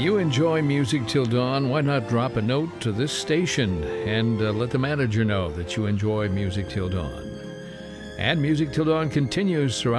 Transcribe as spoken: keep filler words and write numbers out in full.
you enjoy Music Till Dawn, why not drop a note to this station and uh, let the manager know that you enjoy Music Till Dawn. And Music Till Dawn continues throughout